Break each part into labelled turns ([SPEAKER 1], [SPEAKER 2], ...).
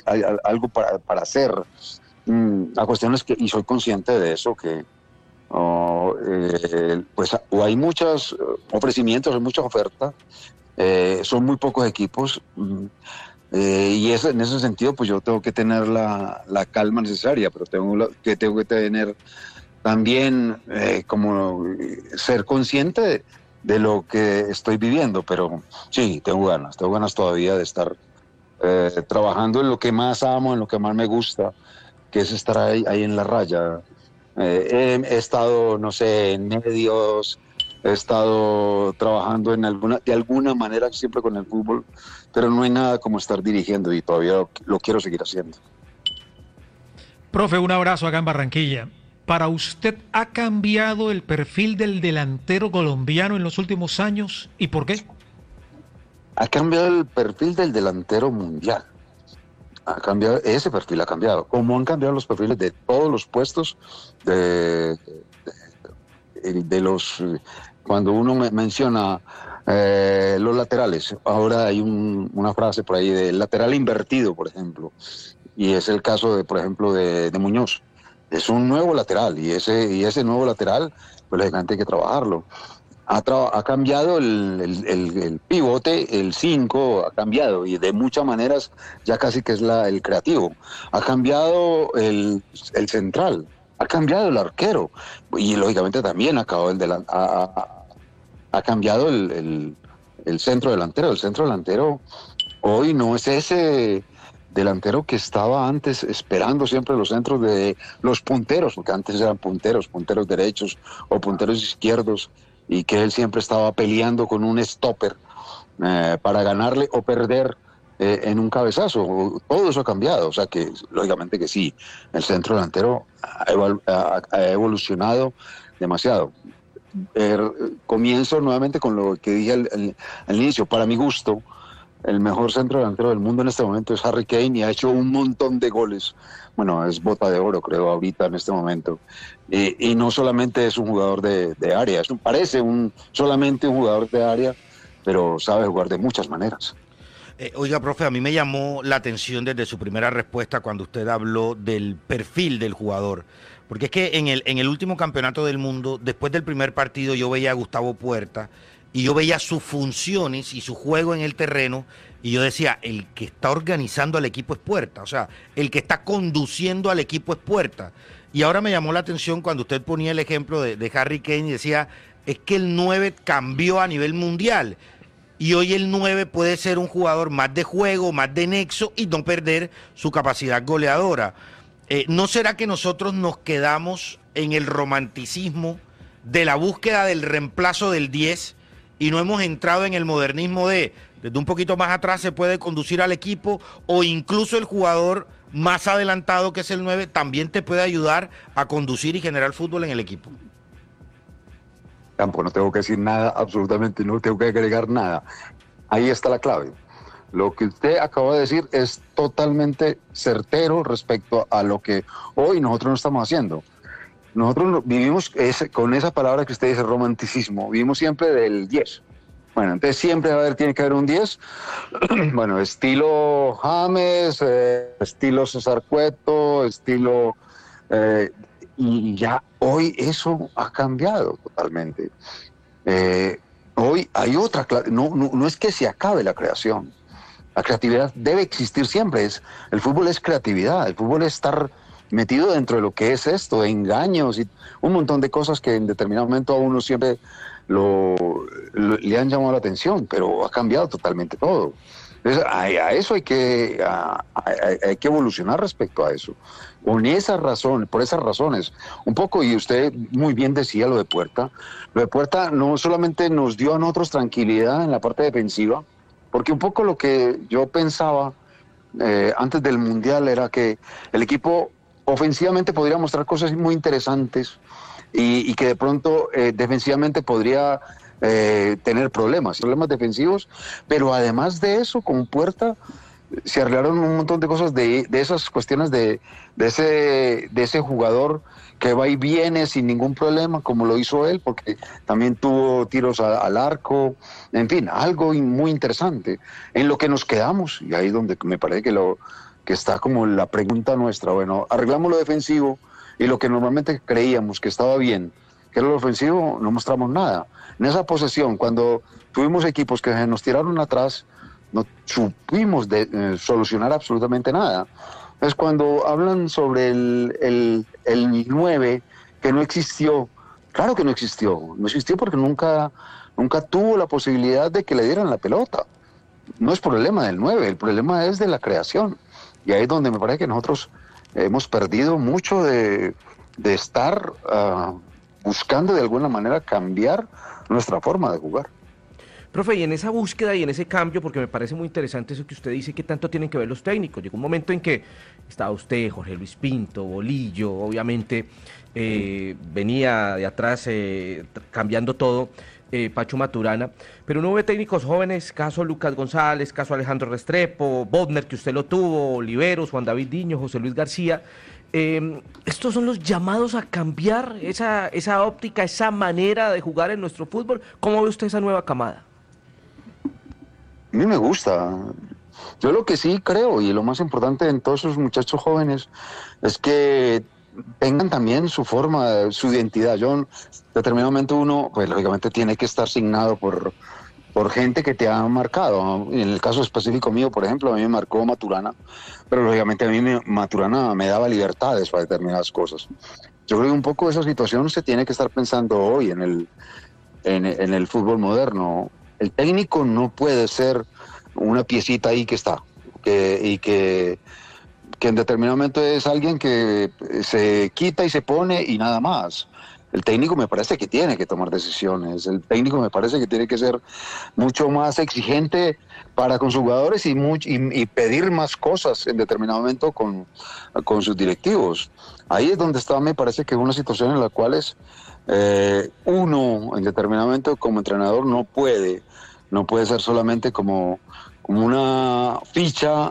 [SPEAKER 1] algo para hacer. La cuestión es que, y soy consciente de eso, que pues o hay muchos ofrecimientos, hay mucha oferta, son muy pocos equipos, y en ese sentido pues yo tengo que tener la calma necesaria, pero tengo que tener también como ser consciente de lo que estoy viviendo, pero sí, tengo ganas todavía de estar trabajando en lo que más amo, en lo que más me gusta, que es estar ahí en la raya. He estado, no sé, en medios, he estado trabajando de alguna manera siempre con el fútbol, pero no hay nada como estar dirigiendo y todavía lo quiero seguir haciendo.
[SPEAKER 2] Profe, un abrazo acá en Barranquilla. ¿Para usted ha cambiado el perfil del delantero colombiano en los últimos años y por qué?
[SPEAKER 1] Ha cambiado el perfil del delantero mundial. Ese perfil ha cambiado, como han cambiado los perfiles de todos los puestos de los, cuando uno menciona los laterales. Ahora hay una frase por ahí de lateral invertido, por ejemplo, y es el caso por ejemplo de Muñoz. Es un nuevo lateral, y ese nuevo lateral, pues lógicamente hay que trabajarlo. Ha cambiado el pivote, el 5 ha cambiado, y de muchas maneras ya casi que es el creativo. Ha cambiado el central, ha cambiado el arquero, y lógicamente también ha cambiado el centro delantero. El centro delantero hoy no es ese delantero que estaba antes esperando siempre los centros de los punteros, porque antes eran punteros derechos o punteros izquierdos, y que él siempre estaba peleando con un stopper para ganarle o perder en un cabezazo. Todo eso ha cambiado, o sea que lógicamente que sí, el centro delantero ha evolucionado demasiado. Comienzo nuevamente con lo que dije al inicio. Para mi gusto, el mejor centro delantero del mundo en este momento es Harry Kane, y ha hecho un montón de goles. Bueno, es bota de oro, creo, ahorita en este momento. Y no solamente es un jugador de área, parece solamente un jugador de área, pero sabe jugar de muchas maneras.
[SPEAKER 3] Oiga, profe, a mí me llamó la atención desde su primera respuesta cuando usted habló del perfil del jugador. Porque es que en el último campeonato del mundo, después del primer partido, yo veía a Gustavo Puerta y yo veía sus funciones y su juego en el terreno, y yo decía, el que está organizando al equipo es Puerta, o sea, el que está conduciendo al equipo es Puerta. Y ahora me llamó la atención cuando usted ponía el ejemplo de Harry Kane y decía, es que el 9 cambió a nivel mundial, y hoy el 9 puede ser un jugador más de juego, más de nexo, y no perder su capacidad goleadora. ¿No será que nosotros nos quedamos en el romanticismo de la búsqueda del reemplazo del 10 y no hemos entrado en el modernismo desde un poquito más atrás se puede conducir al equipo, o incluso el jugador más adelantado, que es el 9, también te puede ayudar a conducir y generar fútbol en el equipo?
[SPEAKER 1] Campo, no tengo que decir nada, absolutamente no tengo que agregar nada. Ahí está la clave. Lo que usted acaba de decir es totalmente certero respecto a lo que hoy nosotros no estamos haciendo. Nosotros vivimos con esa palabra que usted dice, romanticismo, vivimos siempre del 10. Bueno, entonces siempre tiene que haber un 10. Bueno, estilo James, estilo César Cueto, estilo... y ya hoy eso ha cambiado totalmente. Hoy hay otra... No es que se acabe la creación. La creatividad debe existir siempre. El fútbol es creatividad, el fútbol es estar metido dentro de lo que es esto, engaños y un montón de cosas que en determinado momento a uno siempre le han llamado la atención, pero ha cambiado totalmente todo. Entonces, a eso hay que evolucionar respecto a eso. Con esas razones, por esas razones, un poco, y usted muy bien decía lo de Puerta. Lo de Puerta no solamente nos dio a nosotros tranquilidad en la parte defensiva, porque un poco lo que yo pensaba antes del Mundial era que el equipo ofensivamente podría mostrar cosas muy interesantes y que de pronto defensivamente podría tener problemas defensivos, pero además de eso, con Puerta se arreglaron un montón de cosas de esas cuestiones de ese jugador que va y viene sin ningún problema, como lo hizo él, porque también tuvo tiros al arco, en fin, algo muy interesante, en lo que nos quedamos, y ahí es donde me parece que que está como la pregunta nuestra. Bueno, arreglamos lo defensivo y lo que normalmente creíamos que estaba bien, que era lo ofensivo, no mostramos nada. En esa posesión, cuando tuvimos equipos que nos tiraron atrás, no supimos solucionar absolutamente nada. Es cuando hablan sobre el 9 que no existió. Claro que no existió porque nunca tuvo la posibilidad de que le dieran la pelota. No es problema del 9, el problema es de la creación. Y ahí es donde me parece que nosotros hemos perdido mucho de estar buscando de alguna manera cambiar nuestra forma de jugar.
[SPEAKER 4] Profe, y en esa búsqueda y en ese cambio, porque me parece muy interesante eso que usted dice, que tanto tienen que ver los técnicos. Llegó un momento en que estaba usted, Jorge Luis Pinto, Bolillo, obviamente venía de atrás cambiando todo, Pacho Maturana, pero uno ve técnicos jóvenes, caso Lucas González, caso Alejandro Restrepo, Bodmer, que usted lo tuvo, Oliveros, Juan David Diño, José Luis García. Estos son los llamados a cambiar esa óptica, esa manera de jugar en nuestro fútbol. ¿Cómo ve usted esa nueva camada?
[SPEAKER 1] A mí me gusta. Yo lo que sí creo, y lo más importante en todos esos muchachos jóvenes, es que tengan también su forma, su identidad. Yo, en determinado momento uno, pues lógicamente tiene que estar signado por gente que te ha marcado. En el caso específico mío, por ejemplo, a mí me marcó Maturana, pero lógicamente a mí Maturana me daba libertades para determinadas cosas. Yo creo que un poco esa situación se tiene que estar pensando hoy en el fútbol moderno. El técnico no puede ser una piecita ahí que está, y que en determinado momento es alguien que se quita y se pone y nada más. El técnico me parece que tiene que tomar decisiones, el técnico me parece que tiene que ser mucho más exigente para con sus jugadores y pedir más cosas en determinado momento con sus directivos. Ahí es donde está, me parece que es una situación en la cual uno en determinado momento como entrenador no puede ser solamente como una ficha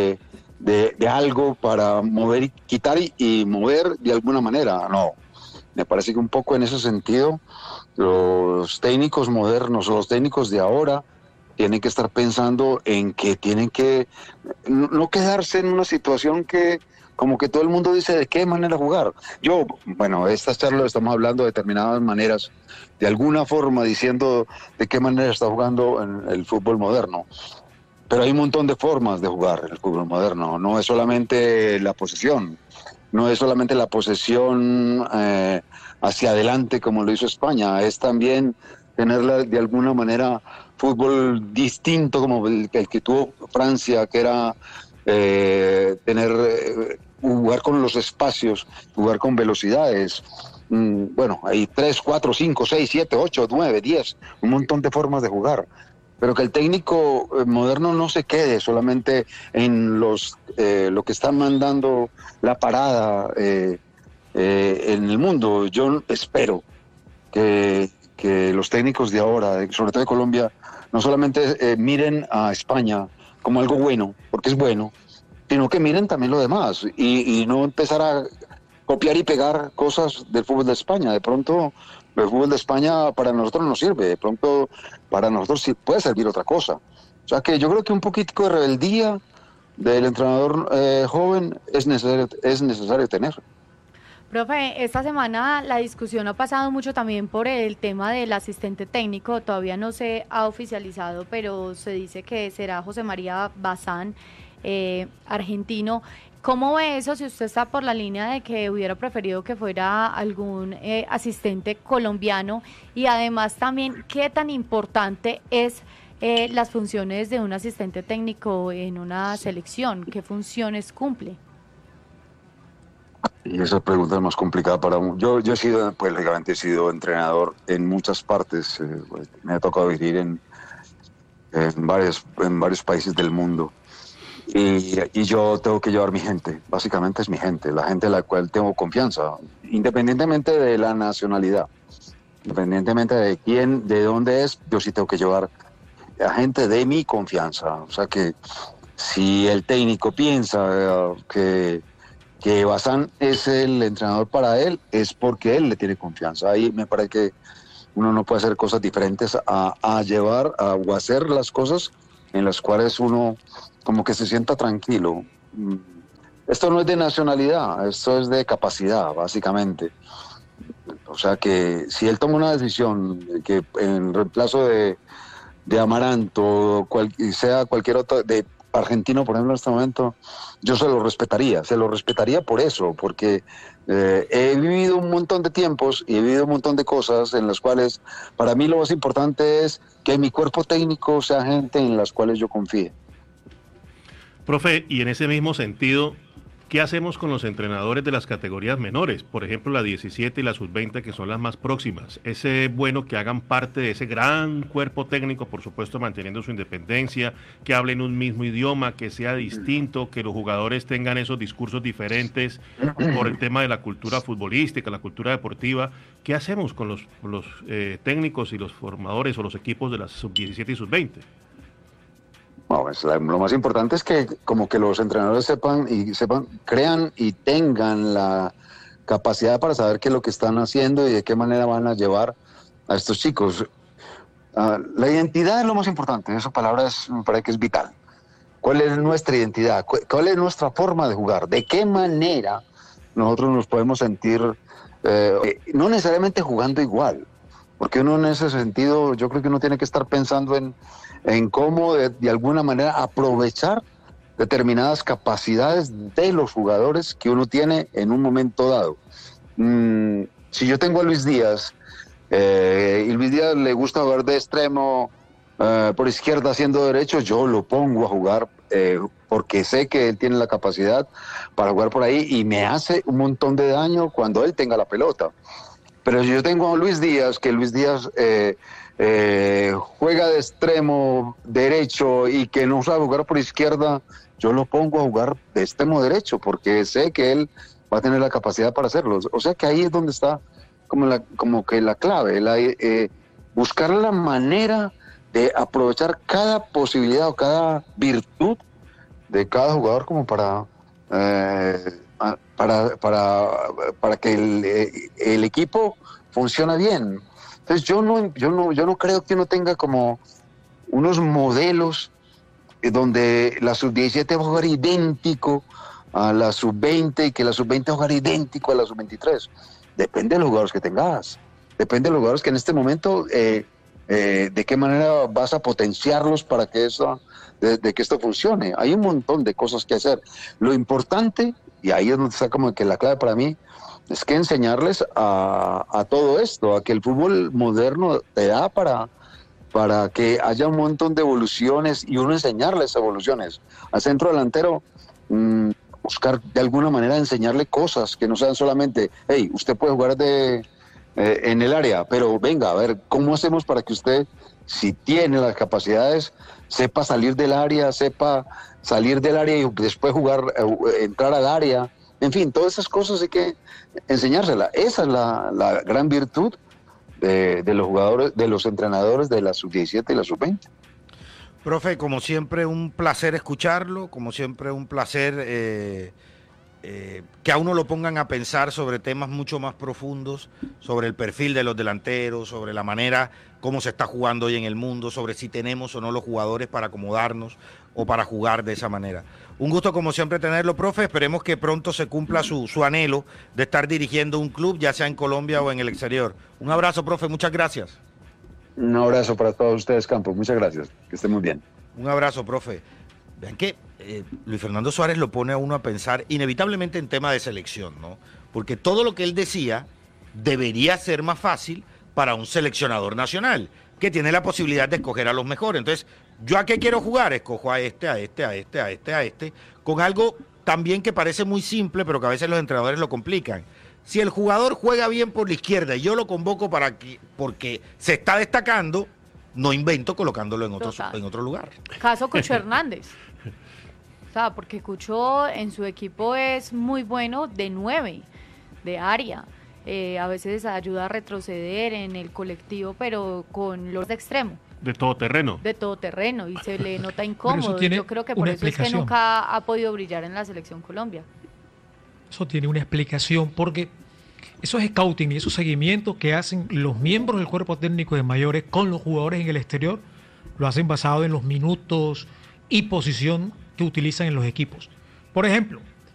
[SPEAKER 1] de algo para mover y quitar y mover de alguna manera. No, me parece que un poco en ese sentido los técnicos modernos o los técnicos de ahora tienen que estar pensando en que tienen que no quedarse en una situación que como que todo el mundo dice de qué manera jugar. Estas charlas estamos hablando de determinadas maneras, de alguna forma diciendo de qué manera está jugando en el fútbol moderno. Pero hay un montón de formas de jugar en el fútbol moderno. No es solamente la posesión, no es solamente la posesión hacia adelante como lo hizo España, es también tenerla de alguna manera fútbol distinto como el que tuvo Francia, que era jugar con los espacios, jugar con velocidades. Hay 3, 4, 5, 6, 7, 8, 9, 10, un montón de formas de jugar. Pero que el técnico moderno no se quede solamente en lo que están mandando la parada en el mundo. Yo espero que los técnicos de ahora, sobre todo de Colombia, no solamente miren a España como algo bueno, porque es bueno, sino que miren también lo demás y no empezar a copiar y pegar cosas del fútbol de España. De pronto el fútbol de España para nosotros no sirve, de pronto para nosotros sí puede servir otra cosa. O sea que yo creo que un poquito de rebeldía del entrenador joven es necesario tener.
[SPEAKER 5] Profe, esta semana la discusión ha pasado mucho también por el tema del asistente técnico. Todavía no se ha oficializado, pero se dice que será José María Bazán, argentino. ¿Cómo ve eso si usted está por la línea de que hubiera preferido que fuera algún asistente colombiano? Y además también, ¿qué tan importante es las funciones de un asistente técnico en una selección? ¿Qué funciones cumple?
[SPEAKER 1] Y esa pregunta es más complicada para uno. Yo he sido, pues lógicamente he sido entrenador en muchas partes. Me ha tocado vivir en varios países del mundo. Y yo tengo que llevar mi gente, básicamente es mi gente, la gente a la cual tengo confianza, independientemente de la nacionalidad, independientemente de dónde es, yo sí tengo que llevar a gente de mi confianza. O sea que si el técnico piensa que Bazán es el entrenador para él, es porque él le tiene confianza. Ahí me parece que uno no puede hacer cosas diferentes a llevar o hacer las cosas en las cuales uno como que se sienta tranquilo. esto no es de nacionalidad, esto es de capacidad, básicamente. O sea que si él toma una decisión que en reemplazo de Amaranto, sea cualquier otro, de argentino, por ejemplo, en este momento, yo se lo respetaría por eso, porque he vivido un montón de tiempos y he vivido un montón de cosas en las cuales para mí lo más importante es que mi cuerpo técnico sea gente en las cuales yo confíe.
[SPEAKER 6] Profe, y en ese mismo sentido, ¿qué hacemos con los entrenadores de las categorías menores? Por ejemplo, la 17 y la sub-20, que son las más próximas. ¿Es bueno que hagan parte de ese gran cuerpo técnico, por supuesto manteniendo su independencia, que hablen un mismo idioma, que sea distinto, que los jugadores tengan esos discursos diferentes por el tema de la cultura futbolística, la cultura deportiva? ¿Qué hacemos con los técnicos y los formadores o los equipos de las sub-17 y sub-20?
[SPEAKER 1] No, lo más importante es que como que los entrenadores sepan, crean y tengan la capacidad para saber qué es lo que están haciendo y de qué manera van a llevar a estos chicos. La identidad es lo más importante, esa palabra me parece que es vital. ¿Cuál es nuestra identidad? ¿Cuál es nuestra forma de jugar? ¿De qué manera nosotros nos podemos sentir, no necesariamente jugando igual? Porque uno en ese sentido, yo creo que uno tiene que estar pensando en cómo de alguna manera aprovechar determinadas capacidades de los jugadores que uno tiene en un momento dado. Si yo tengo a Luis Díaz, y Luis Díaz le gusta jugar de extremo por izquierda haciendo derecho, yo lo pongo a jugar porque sé que él tiene la capacidad para jugar por ahí y me hace un montón de daño cuando él tenga la pelota. Pero si yo tengo a Luis Díaz, que Luis Díaz juega de extremo derecho y que no sabe jugar por izquierda, yo lo pongo a jugar de extremo derecho porque sé que él va a tener la capacidad para hacerlo. O sea que ahí es donde está como que la clave, buscar la manera de aprovechar cada posibilidad o cada virtud de cada jugador como para que el equipo funcione bien. Entonces yo no creo que uno tenga como unos modelos donde la sub-17 va a jugar idéntico a la sub-20 y que la sub-20 va a jugar idéntico a la sub-23. Depende de los jugadores que tengas, depende de los jugadores que en este momento, de qué manera vas a potenciarlos para que de que esto funcione. Hay un montón de cosas que hacer. Lo importante, y ahí es donde está como que la clave para mí, es que enseñarles a todo esto, a que el fútbol moderno te da para que haya un montón de evoluciones y uno enseñarles evoluciones. Al centro delantero, buscar de alguna manera enseñarle cosas que no sean solamente, hey, usted puede jugar en el área, pero venga, a ver, ¿cómo hacemos para que usted, si tiene las capacidades, sepa salir del área y después jugar, entrar al área? En fin, todas esas cosas hay que enseñárselas. Esa es la gran virtud de los jugadores, de los entrenadores de la sub-17 y la sub-20.
[SPEAKER 3] Profe, como siempre, un placer escucharlo, como siempre, un placer que a uno lo pongan a pensar sobre temas mucho más profundos, sobre el perfil de los delanteros, sobre la manera cómo se está jugando hoy en el mundo, sobre si tenemos o no los jugadores para acomodarnos o para jugar de esa manera. Un gusto como siempre tenerlo, profe. Esperemos que pronto se cumpla su anhelo de estar dirigiendo un club, ya sea en Colombia o en el exterior. Un abrazo, profe, muchas gracias.
[SPEAKER 1] Un abrazo para todos ustedes, Campos. Muchas gracias. Que estén muy bien.
[SPEAKER 3] Un abrazo, profe. Vean que Luis Fernando Suárez lo pone a uno a pensar inevitablemente en tema de selección, ¿no? Porque todo lo que él decía debería ser más fácil para un seleccionador nacional, que tiene la posibilidad de escoger a los mejores. Entonces, ¿yo a qué quiero jugar? Escojo a este, con algo también que parece muy simple, pero que a veces los entrenadores lo complican. Si el jugador juega bien por la izquierda y yo lo convoco porque se está destacando, no invento colocándolo en otro lugar.
[SPEAKER 5] Caso Cucho Hernández. O sea, porque Cucho en su equipo es muy bueno de 9, de área. A veces ayuda a retroceder en el colectivo, pero con los de extremo.
[SPEAKER 6] De todo terreno.
[SPEAKER 5] De todo terreno, y se le nota incómodo. Yo creo que por eso es que nunca ha podido brillar en la Selección Colombia.
[SPEAKER 2] Eso tiene una explicación, porque esos scouting y esos seguimientos que hacen los miembros del cuerpo técnico de mayores con los jugadores en el exterior, lo hacen basado en los minutos y posición que utilizan en los equipos. Por ejemplo,